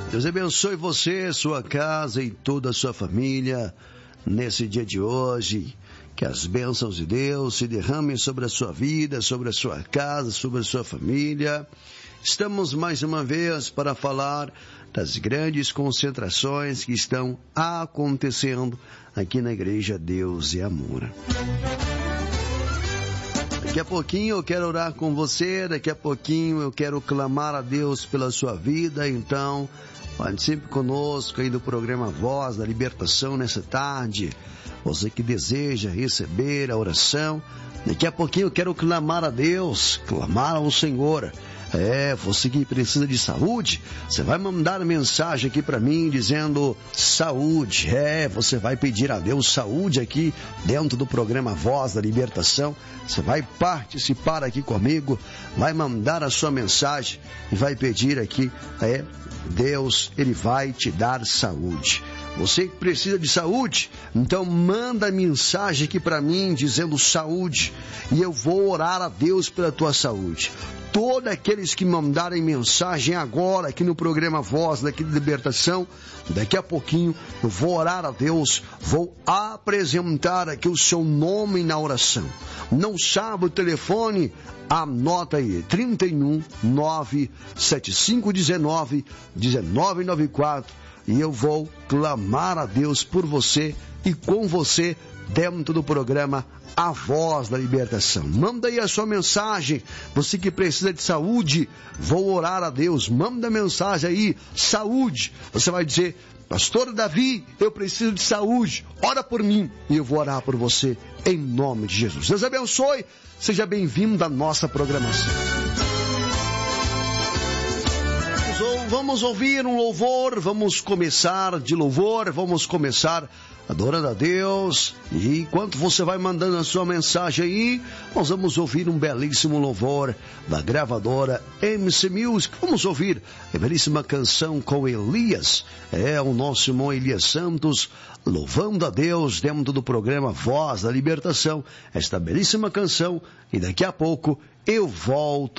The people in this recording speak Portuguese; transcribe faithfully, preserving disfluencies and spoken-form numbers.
Deus abençoe você, sua casa e toda a sua família nesse dia de hoje. Que as bênçãos de Deus se derramem sobre a sua vida, sobre a sua casa, sobre a sua família. Estamos mais uma vez para falar das grandes concentrações que estão acontecendo aqui na Igreja Deus e Amor. Daqui a pouquinho eu quero orar com você, daqui a pouquinho eu quero clamar a Deus pela sua vida, então participe conosco aí do programa Voz da Libertação nessa tarde. Você que deseja receber a oração, daqui a pouquinho eu quero clamar a Deus, clamar ao Senhor. É, você que precisa de saúde, você vai mandar mensagem aqui para mim dizendo saúde. É, você vai pedir a Deus saúde aqui dentro do programa Voz da Libertação. Você vai participar aqui comigo, vai mandar a sua mensagem e vai pedir aqui, é, Deus, Ele vai te dar saúde. Você que precisa de saúde, então manda mensagem aqui para mim dizendo saúde e eu vou orar a Deus pela tua saúde. Todos aqueles que mandarem mensagem agora aqui no programa Voz da Libertação, daqui a pouquinho eu vou orar a Deus, vou apresentar aqui o seu nome na oração. Não sabe o telefone? Anota aí, trinta e um, nove sete cinco um nove, um nove nove quatro, e eu vou clamar a Deus por você e com você dentro do programa A Voz da Libertação. Manda aí a sua mensagem, você que precisa de saúde, vou orar a Deus, manda mensagem aí, saúde, você vai dizer, Pastor Davi, eu preciso de saúde, ora por mim, e eu vou orar por você, em nome de Jesus. Deus abençoe, seja bem-vindo à nossa programação. Vamos ouvir um louvor, vamos começar de louvor, vamos começar adorando a Deus. E enquanto você vai mandando a sua mensagem aí, nós vamos ouvir um belíssimo louvor da gravadora M C Music. Vamos ouvir a belíssima canção com Elias, é o nosso irmão Elias Santos, louvando a Deus dentro do programa Voz da Libertação, esta belíssima canção, e daqui a pouco eu volto